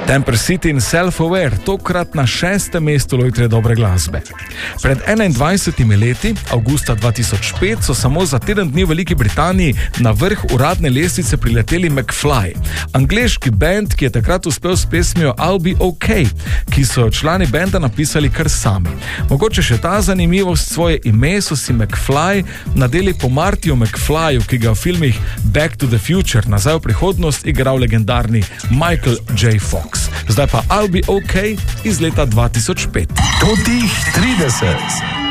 Temper City in Self-Aware, tokrat na 6. mestu lojtre dobre glasbe. Pred 21 leti, avgusta 2005, so samo za teden dni v Veliki Britaniji na vrh uradne lestvice prileteli McFly, angleški band, ki je takrat uspel s pesmijo I'll Be OK, ki so člani benda napisali kar sami. Mogoče še ta zanimivost, svoje ime so si McFly nadeli po Martiju McFlyju, ki ga v filmih Back to the Future, nazaj v prihodnost, igral legendarni Michael J. Fox. Zdaj pa I'll Be OK iz leta 2005. Totih 30.